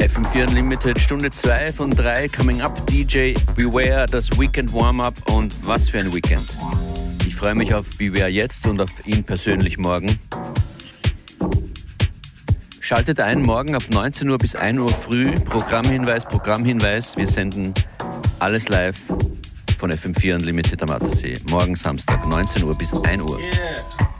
FM4 Unlimited, Stunde 2 von 3, Coming Up, DJ Beware, das Weekend Warm-Up und was für ein Weekend. Ich freue mich auf Beware jetzt und auf ihn persönlich morgen. Schaltet ein, morgen ab 19 Uhr bis 1 Uhr früh, Programmhinweis. Wir senden alles live von FM4 Unlimited am Attersee. Morgen Samstag, 19 Uhr bis 1 Uhr. Yeah.